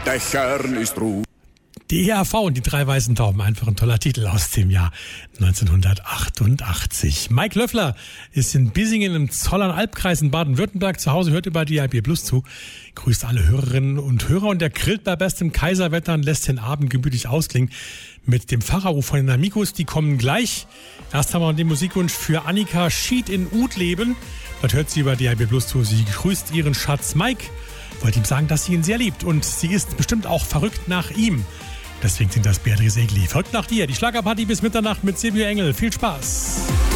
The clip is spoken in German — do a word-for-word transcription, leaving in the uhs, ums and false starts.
Dächern ist Ruhe. Die E R V und die drei weißen Tauben, einfach ein toller Titel aus dem Jahr neunzehnhundertachtundachtzig. Mike Löffler ist in Bissingen im Zollernalbkreis in Baden-Württemberg zu Hause, hört über D A B Plus zu, grüßt alle Hörerinnen und Hörer und der grillt bei bestem Kaiserwetter und lässt den Abend gemütlich ausklingen mit dem Pharao von den Amigos. Die kommen gleich. Erst haben wir den Musikwunsch für Annika Schied in Utleben. Dort hört sie über D A B Plus zu. Sie grüßt ihren Schatz Mike, wollte ihm sagen, dass sie ihn sehr liebt und sie ist bestimmt auch verrückt nach ihm. Deswegen sind das Beatrice Egli. Verrückt nach dir. Die Schlagerparty bis Mitternacht mit Silvio Engel. Viel Spaß.